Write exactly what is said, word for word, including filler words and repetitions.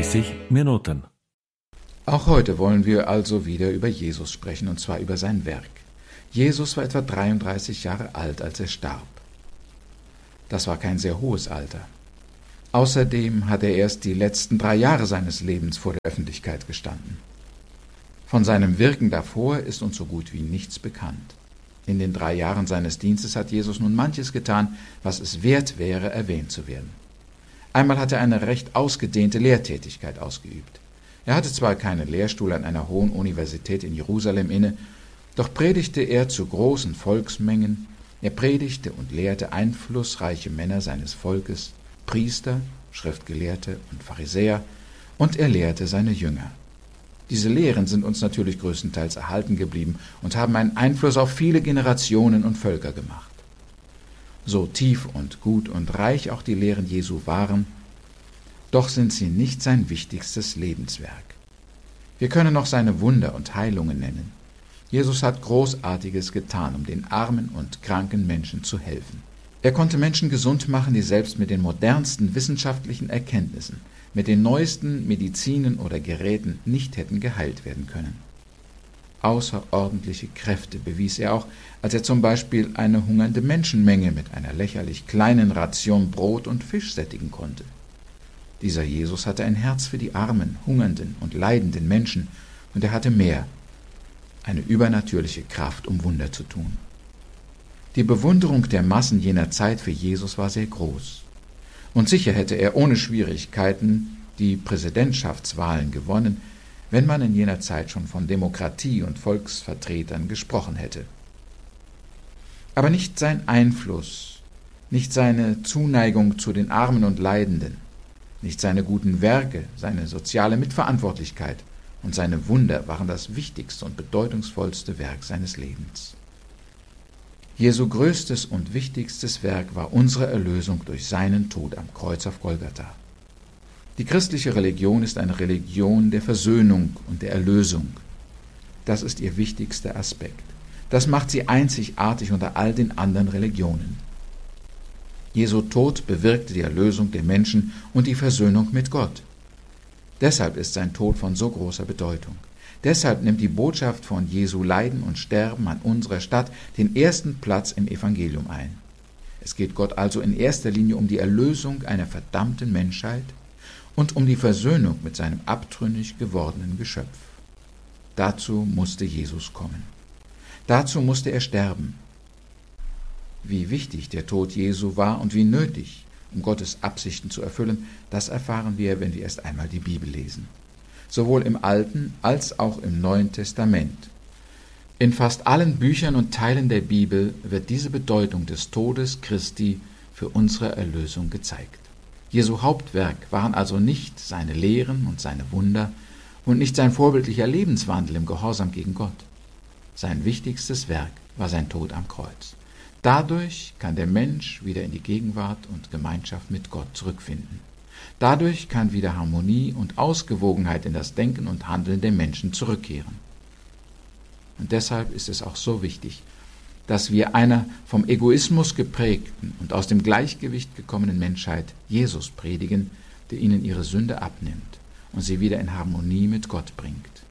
dreißig Minuten. Auch heute wollen wir also wieder über Jesus sprechen, und zwar über sein Werk. Jesus war etwa dreiunddreißig Jahre alt, als er starb. Das war kein sehr hohes Alter. Außerdem hat er erst die letzten drei Jahre seines Lebens vor der Öffentlichkeit gestanden. Von seinem Wirken davor ist uns so gut wie nichts bekannt. In den drei Jahren seines Dienstes hat Jesus nun manches getan, was es wert wäre, erwähnt zu werden. Einmal hat er eine recht ausgedehnte Lehrtätigkeit ausgeübt. Er hatte zwar keinen Lehrstuhl an einer hohen Universität in Jerusalem inne, doch predigte er zu großen Volksmengen. Er predigte und lehrte einflussreiche Männer seines Volkes, Priester, Schriftgelehrte und Pharisäer, und er lehrte seine Jünger. Diese Lehren sind uns natürlich größtenteils erhalten geblieben und haben einen Einfluss auf viele Generationen und Völker gemacht. So tief und gut und reich auch die Lehren Jesu waren, doch sind sie nicht sein wichtigstes Lebenswerk. Wir können noch seine Wunder und Heilungen nennen. Jesus hat Großartiges getan, um den armen und kranken Menschen zu helfen. Er konnte Menschen gesund machen, die selbst mit den modernsten wissenschaftlichen Erkenntnissen, mit den neuesten Medizinen oder Geräten nicht hätten geheilt werden können. Außerordentliche Kräfte bewies er auch, als er zum Beispiel eine hungernde Menschenmenge mit einer lächerlich kleinen Ration Brot und Fisch sättigen konnte. Dieser Jesus hatte ein Herz für die armen, hungernden und leidenden Menschen, und er hatte mehr, eine übernatürliche Kraft, um Wunder zu tun. Die Bewunderung der Massen jener Zeit für Jesus war sehr groß. Und sicher hätte er ohne Schwierigkeiten die Präsidentschaftswahlen gewonnen, wenn man in jener Zeit schon von Demokratie und Volksvertretern gesprochen hätte. Aber nicht sein Einfluss, nicht seine Zuneigung zu den Armen und Leidenden, nicht seine guten Werke, seine soziale Mitverantwortlichkeit und seine Wunder waren das wichtigste und bedeutungsvollste Werk seines Lebens. Jesu größtes und wichtigstes Werk war unsere Erlösung durch seinen Tod am Kreuz auf Golgatha. Die christliche Religion ist eine Religion der Versöhnung und der Erlösung. Das ist ihr wichtigster Aspekt. Das macht sie einzigartig unter all den anderen Religionen. Jesu Tod bewirkte die Erlösung der Menschen und die Versöhnung mit Gott. Deshalb ist sein Tod von so großer Bedeutung. Deshalb nimmt die Botschaft von Jesu Leiden und Sterben an unserer Stadt den ersten Platz im Evangelium ein. Es geht Gott also in erster Linie um die Erlösung einer verdammten Menschheit und um die Versöhnung mit seinem abtrünnig gewordenen Geschöpf. Dazu musste Jesus kommen. Dazu musste er sterben. Wie wichtig der Tod Jesu war und wie nötig, um Gottes Absichten zu erfüllen, das erfahren wir, wenn wir erst einmal die Bibel lesen. Sowohl im Alten als auch im Neuen Testament. In fast allen Büchern und Teilen der Bibel wird diese Bedeutung des Todes Christi für unsere Erlösung gezeigt. Jesu Hauptwerk waren also nicht seine Lehren und seine Wunder und nicht sein vorbildlicher Lebenswandel im Gehorsam gegen Gott. Sein wichtigstes Werk war sein Tod am Kreuz. Dadurch kann der Mensch wieder in die Gegenwart und Gemeinschaft mit Gott zurückfinden. Dadurch kann wieder Harmonie und Ausgewogenheit in das Denken und Handeln der Menschen zurückkehren. Und deshalb ist es auch so wichtig, dass wir einer vom Egoismus geprägten und aus dem Gleichgewicht gekommenen Menschheit Jesus predigen, der ihnen ihre Sünde abnimmt und sie wieder in Harmonie mit Gott bringt.